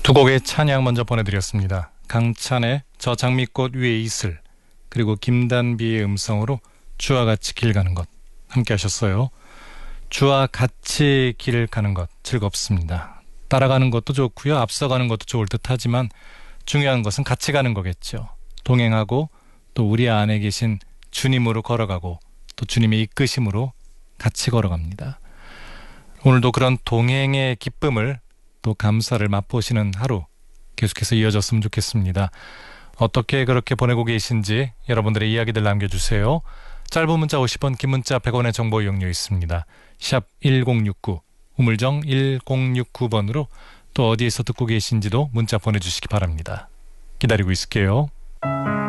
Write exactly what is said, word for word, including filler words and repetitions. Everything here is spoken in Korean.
두 곡의 찬양 먼저 보내드렸습니다. 강찬의 저 장미꽃 위에 이슬, 그리고 김단비의 음성으로 주와 같이 길 가는 것 함께 하셨어요. 주와 같이 길 가는 것 즐겁습니다. 따라가는 것도 좋고요, 앞서가는 것도 좋을 듯 하지만 중요한 것은 같이 가는 거겠죠. 동행하고 또 우리 안에 계신 주님으로 걸어가고 또 주님의 이끄심으로 같이 걸어갑니다. 오늘도 그런 동행의 기쁨을 또 감사를 맛보시는 하루 계속해서 이어졌으면 좋겠습니다. 어떻게 그렇게 보내고 계신지 여러분들의 이야기들 남겨주세요. 짧은 문자 오십 원, 긴 문자 백 원의 정보 이용료 있습니다. 샵 일공육구, 우물정 일공육구 번으로 또 어디에서 듣고 계신지도 문자 보내주시기 바랍니다. 기다리고 있을게요.